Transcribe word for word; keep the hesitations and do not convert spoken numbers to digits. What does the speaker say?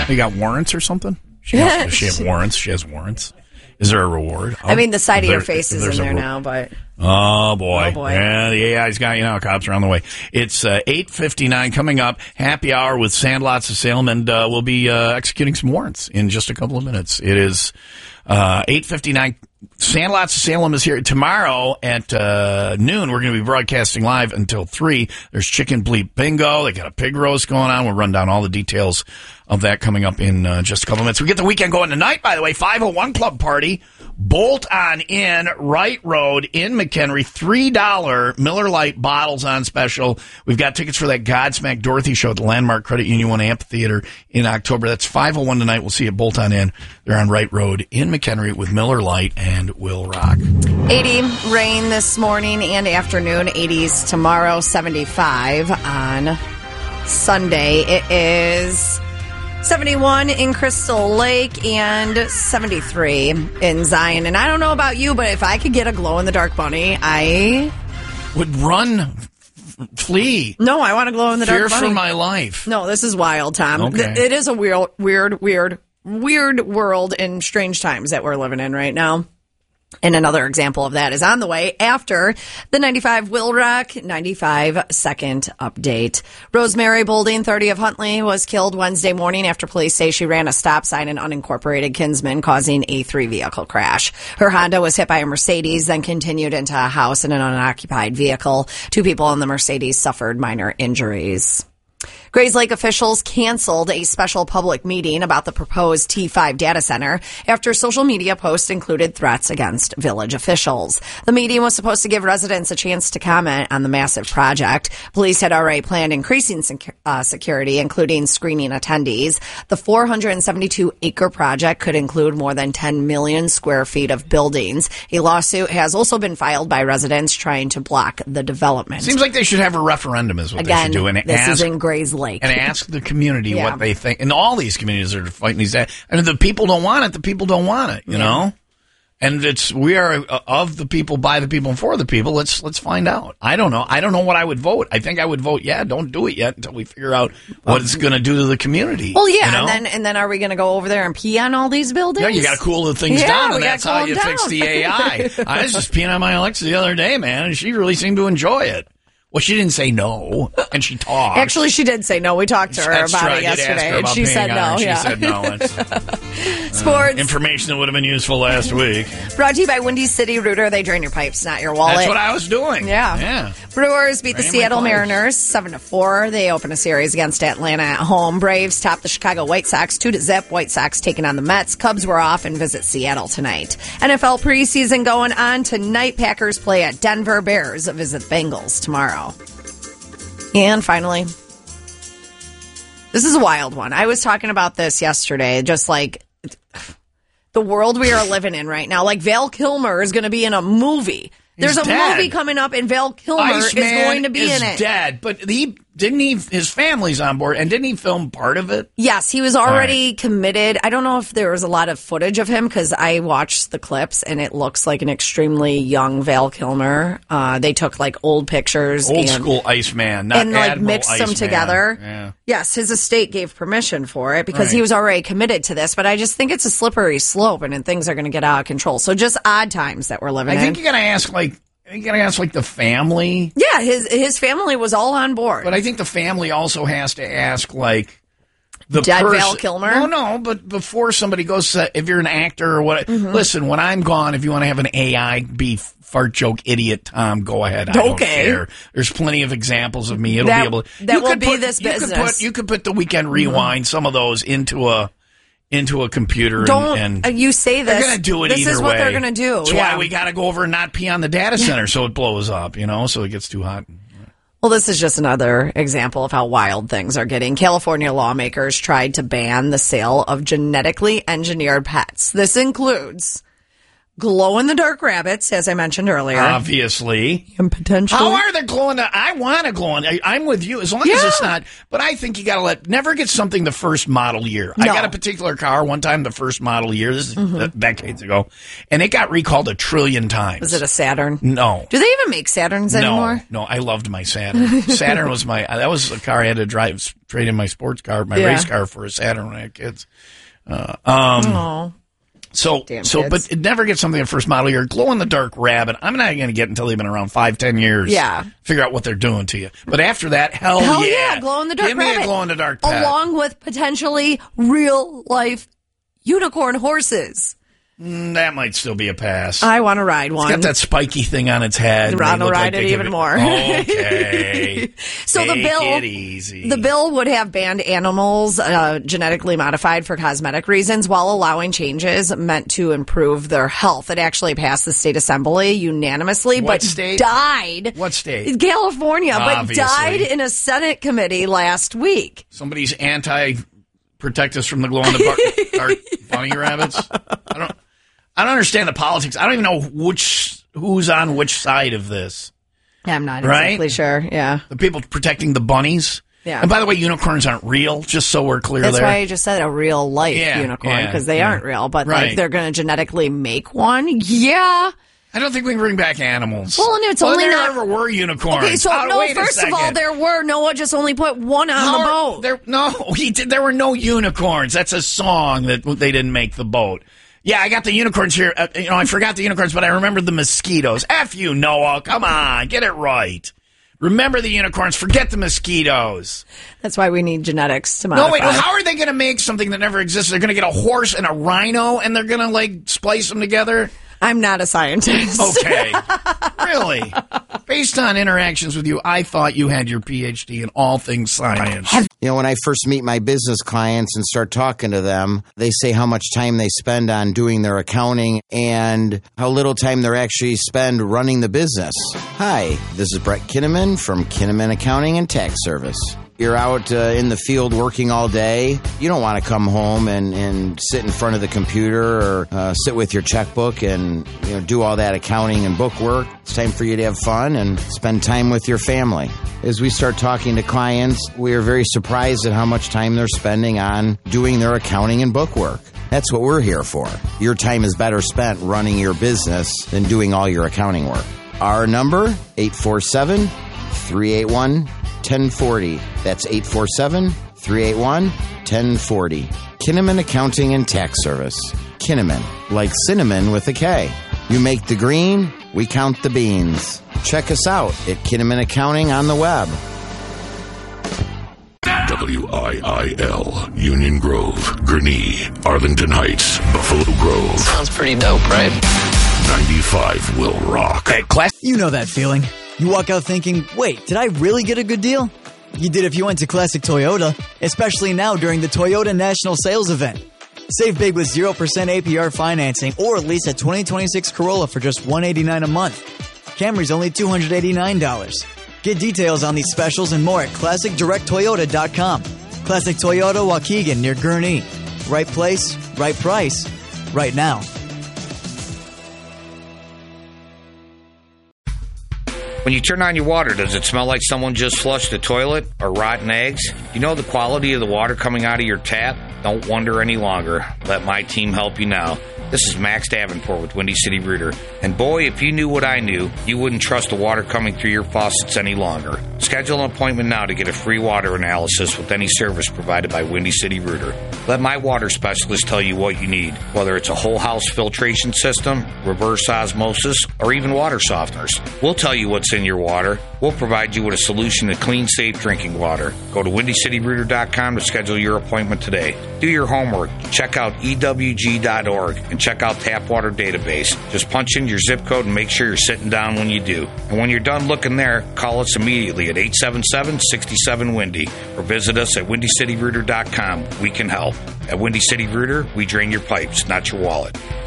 You got warrants or something? She has, does she have warrants? She has warrants. Is there a reward? Oh, I mean, the side of there, your face is in there a, now, but... Oh, boy. Oh, boy. Yeah, the A I's got you now. Cops are on the way. It's uh, eight fifty-nine coming up. Happy hour with Sandlots of Salem, and uh, we'll be uh, executing some warrants in just a couple of minutes. It is uh, eight fifty-nine. Sandlots of Salem is here tomorrow at uh, noon. We're going to be broadcasting live until three. There's Chicken Bleep Bingo. They got a pig roast going on. We'll run down all the details of that coming up in uh, just a couple of minutes. We get the weekend going tonight, by the way. five oh one Club Party. Bolt on in, Wright Road in McHenry. three dollars Miller Lite bottles on special. We've got tickets for that Godsmack Dorothy show at the Landmark Credit Union One Amphitheater in October. That's five oh one tonight. We'll see you at Bolt on in. They're on Wright Road in McHenry with Miller Lite and Will Rock. eighty rain this morning and afternoon. eighties tomorrow. seventy-five on Sunday. It is seventy-one in Crystal Lake and seventy-three in Zion. And I don't know about you, but if I could get a glow-in-the-dark bunny, I would run, flee. No, I want a glow-in-the-dark Fear bunny. for my life. No, this is wild, Tom. Okay. It is a weird, weird, weird, weird world and strange times that we're living in right now. And another example of that is on the way after the ninety-five Will Rock ninety-five second update. Rosemary Boulding, thirty of Huntley, was killed Wednesday morning after police say she ran a stop sign in unincorporated Kinsman, causing a three-vehicle crash. Her Honda was hit by a Mercedes, then continued into a house in an unoccupied vehicle. Two people in the Mercedes suffered minor injuries. Grays Lake officials canceled a special public meeting about the proposed T five data center after social media posts included threats against village officials. The meeting was supposed to give residents a chance to comment on the massive project. Police had already planned increasing sec- uh, security, including screening attendees. The four hundred seventy-two acre project could include more than ten million square feet of buildings. A lawsuit has also been filed by residents trying to block the development. Seems like they should have a referendum is what Again, they should do. And this ask, is in Grays Lake. And ask the community Yeah. what they think. And all these communities are fighting these. And if the people don't want it, the people don't want it, you Yeah. know? And it's, we are of the people, by the people, and for the people. Let's, let's find out. I don't know. I don't know what I would vote. I think I would vote, yeah, don't do it yet until we figure out what it's going to do to the community. Well, yeah, you know? and then and then are we going to go over there and pee on all these buildings? Yeah, you got to cool the things Yeah, down, we and gotta that's cool how them you down. fix the A I. I was just peeing on my Alexa the other day, man, and she really seemed to enjoy it. Well, she didn't say no, and she talked. Actually, she did say no. We talked to her That's about true. I it did ask yesterday, her and about she peeing said on no. her, and Yeah. She said no. It's, uh, Sports. information that would have been useful last week. Brought to you by Windy City Rooter. They drain your pipes, not your wallet. That's what I was doing. Yeah. Yeah. Brewers beat the Drain my Seattle pipes. Mariners seven to four. They open a series against Atlanta at home. Braves top the Chicago White Sox two to zip. White Sox taking on the Mets. Cubs were off and visit Seattle tonight. N F L preseason going on tonight. Packers play at Denver. Bears visit Bengals tomorrow. And finally, this is a wild one. I was talking about this yesterday, just like the world we are living in right now. Like Val Kilmer is going to be in a movie. There's He's a dead. movie coming up, and Val Kilmer Iceman is going to be is in it. dead, but he didn't he. His family's on board, and didn't he film part of it? Yes, he was already committed. I don't know if there was a lot of footage of him because I watched the clips, and it looks like an extremely young Val Kilmer. Uh, they took like old pictures, Old and, school Iceman, not and like Admiral mixed them Iceman. together. Yeah. Yes, his estate gave permission for it because Right. he was already committed to this. But I just think it's a slippery slope, and, and things are going to get out of control. So just odd times that we're living I think in. you got to ask like you got to ask like the family. Yeah, his his family was all on board. But I think the family also has to ask, like, the Dead person. Val Kilmer? No, no, but before somebody goes, to, if you're an actor or what, Mm-hmm. listen, when I'm gone, if you want to have an A I be fart joke idiot Tom, go ahead. I don't Okay. care. There's plenty of examples of me. It'll That- be able that you will could be put, this you Could business. put, you could put the Weekend Rewind, some of those, into a into a computer. and- Don't and, uh, you say this? They're going to do it This either is what way. they're going to do. That's yeah. why we got to go over and not pee on the data center so it blows up, you know, so it gets too hot. Well, this is just another example of how wild things are getting. California lawmakers tried to ban the sale of genetically engineered pets. This includes glow-in-the-dark rabbits, as I mentioned earlier. Obviously. And potentially. How are they glowing? I want to glow in. I, I'm with you as long Yeah. as it's not. But I think you got to let, never get something the first model year. I No. got a particular car one time the first model year. This is Mm-hmm. uh, decades ago. And it got recalled a trillion times. Was it a Saturn? No. Do they even make Saturns anymore? No, no, I loved my Saturn. Saturn was my, that was a car I had to drive, trade in my sports car, my Yeah. race car for a Saturn when I had kids. Uh, um, Oh. So, Damn so, kids. but it never gets something in first model year. Glow in the dark rabbit. I'm not going to get until they've been around five, ten years. Yeah. Figure out what they're doing to you. But after that, hell, Hell yeah. yeah, glow in the dark Give me rabbit. a glow in the dark pet. Along with potentially real life unicorn horses. Mm, that might still be a pass. I want to ride one. It's got that spiky thing on its head. and Ron they will look like ride they it could even be- more. Okay. So the Take bill, it easy. the bill would have banned animals uh, genetically modified for cosmetic reasons, while allowing changes meant to improve their health. It actually passed the state assembly unanimously, What but state? died. What state? California, Obviously. but died in a Senate committee last week. Somebody's anti protect us from the glow in the dark bunny rabbits. I don't. I don't understand the politics. I don't even know which who's on which side of this. I'm not Right? exactly sure. Yeah. The people protecting the bunnies. Yeah. And by the way, unicorns aren't real. Just so we're clear That's there. why I just said a real life Yeah, unicorn, yeah, because they yeah. aren't real, but Right. like they're going to genetically make one. Yeah. I don't think we can bring back animals. Well, and it's well, only there not- ever were unicorns. Okay, so Oh, no, wait a first of all, second. there were. Noah just only put one on How the are- boat. There, no, he did, there were no unicorns. That's a song that they didn't make the boat. Yeah, I got the unicorns here. Uh, you know, I forgot the unicorns, but I remembered the mosquitoes. F you, Noah. Come on, get it right. Remember the unicorns. Forget the mosquitoes. That's why we need genetics to modify. No, wait. How are they going to make something that never existed? They're going to get a horse and a rhino, and they're going to like splice them together. I'm not a scientist. Okay, really? Based on interactions with you, I thought you had your P H D in all things science. You know, when I first meet my business clients and start talking to them, they say how much time they spend on doing their accounting and how little time they actually spend running the business. Hi, this is Brett Kinnaman from Kinnaman Accounting and Tax Service. You're out uh, in the field working all day. You don't want to come home and, and sit in front of the computer or uh, sit with your checkbook and you know do all that accounting and book work. It's time for you to have fun and spend time with your family. As we start talking to clients, we are very surprised at how much time they're spending on doing their accounting and book work. That's what we're here for. Your time is better spent running your business than doing all your accounting work. Our number, eight four seven, three eight one, one oh four oh. That's eight four seven, three eight one, one oh four oh. Kinnaman Accounting and Tax Service. Kinnaman, like cinnamon with a K. You make the green, we count the beans. Check us out at Kinnaman Accounting on the web. W I I L, Union Grove, Gurnee, Arlington Heights, Buffalo Grove. Sounds pretty dope, right? ninety-five will rock. Hey, class. You know that feeling. You walk out thinking, wait, did I really get a good deal? You did if you went to Classic Toyota, especially now during the Toyota National Sales Event. Save big with zero percent A P R financing or lease a twenty twenty-six Corolla for just one hundred eighty-nine dollars a month. Camry's only two hundred eighty-nine dollars. Get details on these specials and more at classic direct toyota dot com. Classic Toyota Waukegan near Gurnee. Right place, right price, right now. When you turn on your water, does it smell like someone just flushed the toilet or rotten eggs? You know the quality of the water coming out of your tap? Don't wonder any longer. Let my team help you now. This is Max Davenport with Windy City Rooter. And boy, if you knew what I knew, you wouldn't trust the water coming through your faucets any longer. Schedule an appointment now to get a free water analysis with any service provided by Windy City Rooter. Let my water specialist tell you what you need, whether it's a whole house filtration system, reverse osmosis, or even water softeners. We'll tell you what's in your water. We'll provide you with a solution to clean, safe drinking water. Go to windy city rooter dot com to schedule your appointment today. Do your homework. Check out E W G dot org and check out Tap Water Database. Just punch in your zip code and make sure you're sitting down when you do. And when you're done looking there, call us immediately at eight seven seven, six seven, Windy or visit us at windy city rooter dot com. We can help. At Windy City Rooter, we drain your pipes, not your wallet.